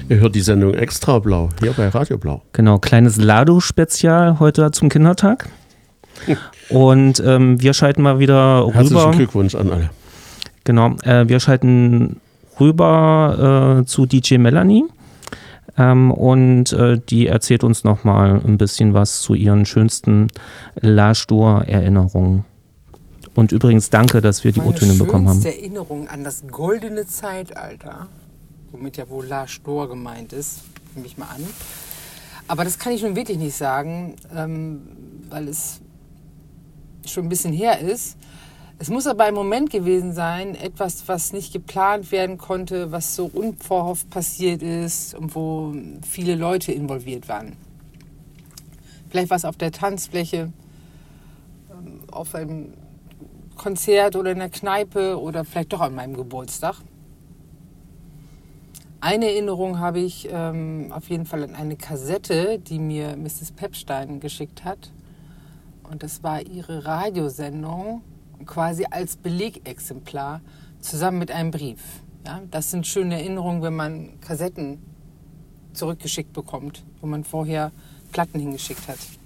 Ihr hört die Sendung Extra Blau, hier bei Radio Blau. Genau, kleines Lado-Spezial heute zum Kindertag. Und wir schalten mal wieder rüber. Herzlichen Glückwunsch an alle. Genau, wir schalten rüber zu DJ Melanie. Und die erzählt uns nochmal ein bisschen was zu ihren schönsten La-Stur-Erinnerungen. Und übrigens danke, dass wir die O-Töne bekommen haben. Meine schönste Erinnerung an das goldene Zeitalter, womit ja wohl La-Stur gemeint ist, nehme ich mal an. Aber das kann ich nun wirklich nicht sagen, weil es schon ein bisschen her ist. Es muss aber ein Moment gewesen sein, etwas, was nicht geplant werden konnte, was so unverhofft passiert ist und wo viele Leute involviert waren. Vielleicht war es auf der Tanzfläche, auf einem Konzert oder in der Kneipe oder vielleicht doch an meinem Geburtstag. Eine Erinnerung habe ich auf jeden Fall an eine Kassette, die mir Mrs. Pepstein geschickt hat. Und das war ihre Radiosendung, quasi als Belegexemplar, zusammen mit einem Brief. Ja, das sind schöne Erinnerungen, wenn man Kassetten zurückgeschickt bekommt, wo man vorher Platten hingeschickt hat.